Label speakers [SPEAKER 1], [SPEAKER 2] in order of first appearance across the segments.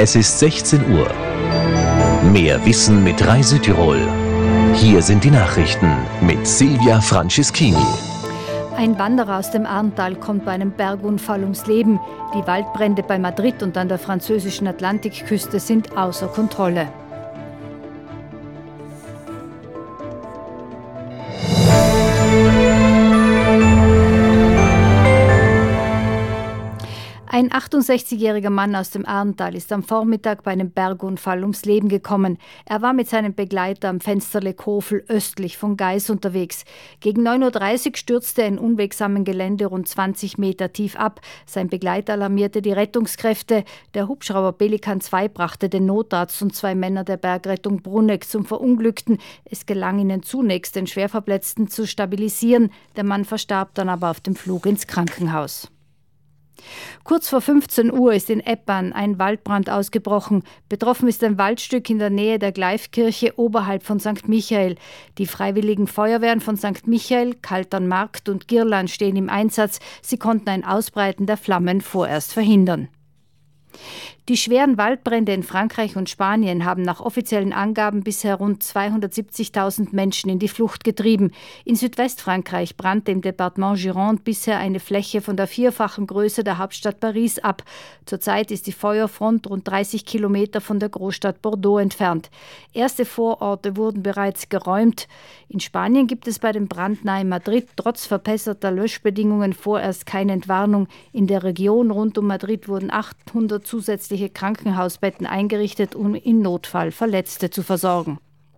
[SPEAKER 1] Es ist 16 Uhr. Mehr Wissen mit Rai Südtirol. Hier sind die Nachrichten mit Silvia Franceschini.
[SPEAKER 2] Ein Wanderer aus dem Arntal kommt bei einem Bergunfall ums Leben. Die Waldbrände bei Madrid und an der französischen Atlantikküste sind außer Kontrolle. Ein 68-jähriger Mann aus dem Arntal ist am Vormittag bei einem Bergunfall ums Leben gekommen. Er war mit seinem Begleiter am Fensterle-Kofel östlich von Gais unterwegs. Gegen 9:30 Uhr stürzte er in unwegsamen Gelände rund 20 Meter tief ab. Sein Begleiter alarmierte die Rettungskräfte. Der Hubschrauber Pelikan 2 brachte den Notarzt und 2 Männer der Bergrettung Bruneck zum Verunglückten. Es gelang ihnen zunächst, den Schwerverletzten zu stabilisieren. Der Mann verstarb dann aber auf dem Flug ins Krankenhaus. Kurz vor 15 Uhr ist in Eppan ein Waldbrand ausgebrochen. Betroffen ist ein Waldstück in der Nähe der Gleifkirche oberhalb von St. Michael. Die freiwilligen Feuerwehren von St. Michael, Kalternmarkt und Girland stehen im Einsatz. Sie konnten ein Ausbreiten der Flammen vorerst verhindern. Die schweren Waldbrände in Frankreich und Spanien haben nach offiziellen Angaben bisher rund 270.000 Menschen in die Flucht getrieben. In Südwestfrankreich brannte im Departement Gironde bisher eine Fläche von der 4-fachen Größe der Hauptstadt Paris ab. Zurzeit ist die Feuerfront rund 30 Kilometer von der Großstadt Bordeaux entfernt. Erste Vororte wurden bereits geräumt. In Spanien gibt es bei dem Brand nahe Madrid trotz verbesserter Löschbedingungen vorerst keine Entwarnung. In der Region rund um Madrid wurden 800 zusätzliche Krankenhausbetten eingerichtet, um im Notfall Verletzte zu versorgen.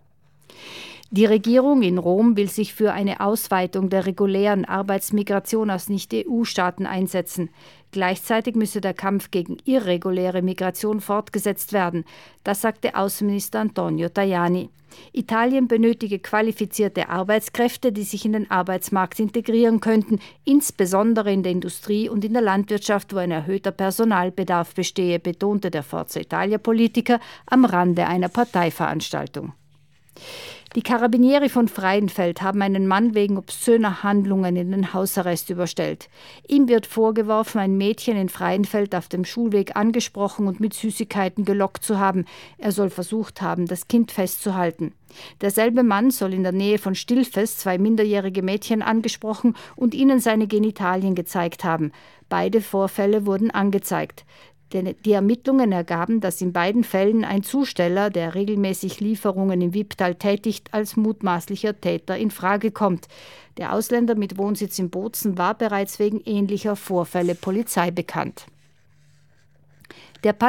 [SPEAKER 2] Die Regierung in Rom will sich für eine Ausweitung der regulären Arbeitsmigration aus Nicht-EU-Staaten einsetzen. Gleichzeitig müsse der Kampf gegen irreguläre Migration fortgesetzt werden. Das sagte Außenminister Antonio Tajani. Italien benötige qualifizierte Arbeitskräfte, die sich in den Arbeitsmarkt integrieren könnten, insbesondere in der Industrie und in der Landwirtschaft, wo ein erhöhter Personalbedarf bestehe, betonte der Forza Italia-Politiker am Rande einer Parteiveranstaltung. Die Carabinieri von Freienfeld haben einen Mann wegen obszöner Handlungen in den Hausarrest überstellt. Ihm wird vorgeworfen, ein Mädchen in Freienfeld auf dem Schulweg angesprochen und mit Süßigkeiten gelockt zu haben. Er soll versucht haben, das Kind festzuhalten. Derselbe Mann soll in der Nähe von Stilfes 2 minderjährige Mädchen angesprochen und ihnen seine Genitalien gezeigt haben. Beide Vorfälle wurden angezeigt. Die Ermittlungen ergaben, dass in beiden Fällen ein Zusteller, der regelmäßig Lieferungen im Wipptal tätigt, als mutmaßlicher Täter in Frage kommt. Der Ausländer mit Wohnsitz in Bozen war bereits wegen ähnlicher Vorfälle Polizei bekannt. Der